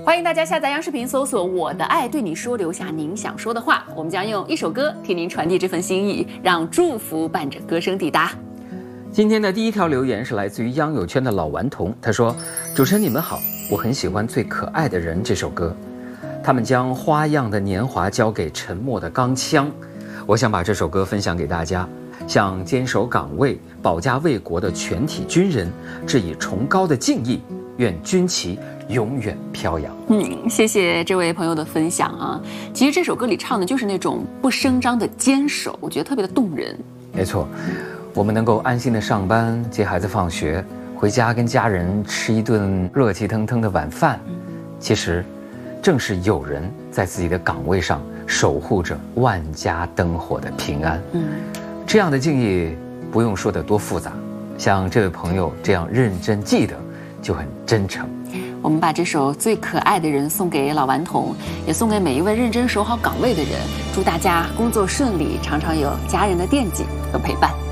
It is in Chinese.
欢迎大家下载央视频，搜索“我的爱对你说”，留下您想说的话。我们将用一首歌替您传递这份心意，让祝福伴着歌声抵达。 今天的第一条留言是来自于央友圈的老顽童，他说：“主持人你们好，我很喜欢《最可爱的人》这首歌，他们将花样的年华交给沉默的钢枪。我想把这首歌分享给大家，向坚守岗位、保家卫国的全体军人致以崇高的敬意，愿军旗永远飘扬。” 谢谢这位朋友的分享啊。其实这首歌里唱的就是那种不声张的坚守，我觉得特别的动人。 没错，我们能够安心的上班，接孩子放学，回家跟家人吃一顿热气腾腾的晚饭，其实正是有人在自己的岗位上守护着万家灯火的平安。这样的敬意不用说得多复杂，像这位朋友这样认真记得就很真诚。 我们把这首《最可爱的人》送给老顽童，也送给每一位认真守好岗位的人，祝大家工作顺利，常常有家人的惦记和陪伴。